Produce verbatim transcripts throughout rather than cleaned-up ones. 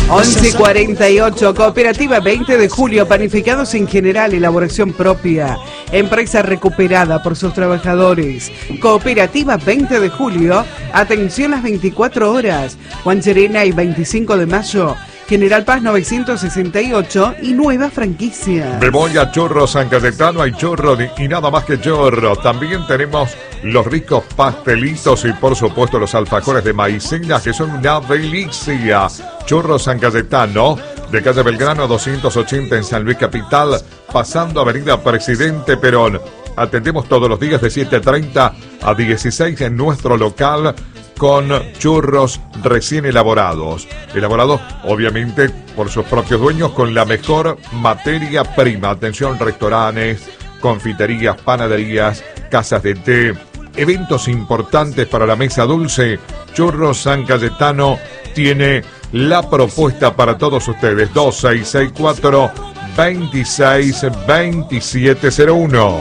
once cuarenta y ocho, Cooperativa veinte de julio, panificados en general, elaboración propia, empresa recuperada por sus trabajadores. Cooperativa veinte de julio, atención las veinticuatro horas, Juan Serena y veinticinco de mayo, General Paz novecientos sesenta y ocho y nueva franquicia. Me voy a Churros San Cayetano, hay churro y nada más que churro. También tenemos los ricos pastelitos y por supuesto los alfajores de maicena que son una delicia. Churros San Cayetano, de calle Belgrano doscientos ochenta en San Luis Capital, pasando Avenida Presidente Perón. Atendemos todos los días de siete treinta a dieciséis en nuestro local, con churros recién elaborados. Elaborados, obviamente, por sus propios dueños, con la mejor materia prima. Atención, restaurantes, confiterías, panaderías, casas de té, eventos importantes para la mesa dulce. Churros San Cayetano tiene la propuesta para todos ustedes. dos seis seis cuatro, veintiséis veintisiete cero uno.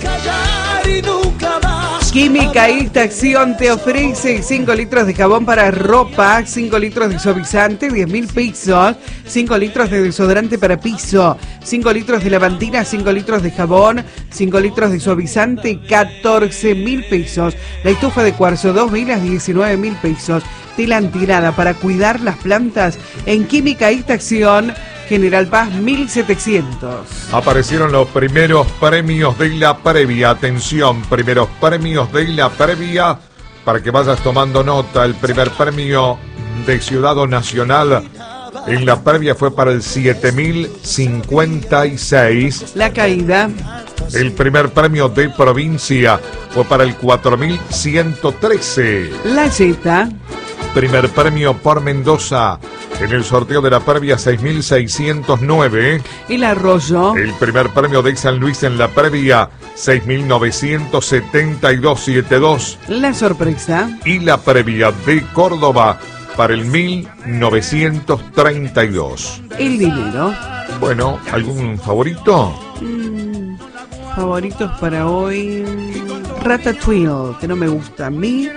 Química Estación te ofrece cinco litros de jabón para ropa, cinco litros de suavizante, diez mil pesos, cinco litros de desodorante para piso, cinco litros de lavandina, cinco litros de jabón, cinco litros de suavizante, catorce mil pesos. La estufa de cuarzo, dos velas, diecinueve mil pesos. Tela antirada para cuidar las plantas en Química Estación, General Paz mil setecientos. Aparecieron los primeros premios de la previa. Atención, primeros premios de la previa, para que vayas tomando nota. El primer premio de Ciudad Nacional en la previa fue para el siete mil cincuenta y seis. La caída. El primer premio de provincia fue para el cuatro mil ciento trece. La Zeta. Primer premio por Mendoza en el sorteo de la previa seis mil seiscientos nueve. El Arroyo. El primer premio de San Luis en la previa seis mil novecientos setenta y dos setenta y dos. La Sorpresa. Y la previa de Córdoba para el mil novecientos treinta y dos. El Dinero. Bueno, ¿algún favorito? Mm, favoritos para hoy. Ratatouille, que no me gusta a mí.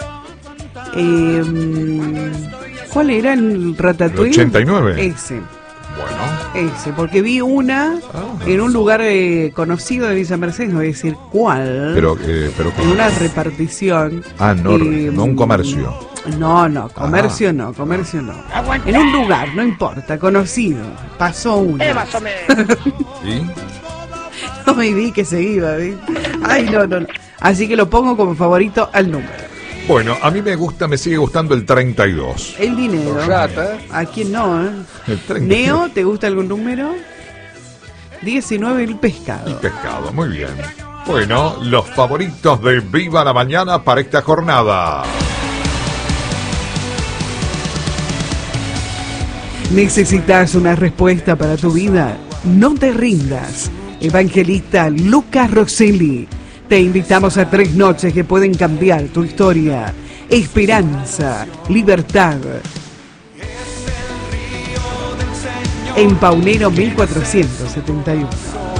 Eh, ¿Cuál era el Ratatouille? ¿El ochenta y nueve? Ese. Bueno. Ese, porque vi una ah. en un lugar eh, conocido de Villa Mercedes, no voy a decir cuál. Pero, eh, pero en una repartición. Ah, no, eh, no un comercio. No, no, comercio ah. no, comercio no. En un lugar, no importa, conocido. Pasó una. Eh, más o menos. ¿Y? No me vi que se iba, ¿ves? Ay, no, no, no. Así que lo pongo como favorito al número. Bueno, a mí me gusta, me sigue gustando el treinta y dos. El dinero. Rata. ¿A quién no, eh? El treinta y dos. Neo, ¿te gusta algún número? diecinueve, el pescado. El pescado, muy bien. Bueno, los favoritos de Viva la Mañana para esta jornada. ¿Necesitas una respuesta para tu vida? No te rindas. Evangelista Lucas Rosselli. Te invitamos a tres noches que pueden cambiar tu historia. Esperanza, libertad. En Paunero mil cuatrocientos setenta y uno.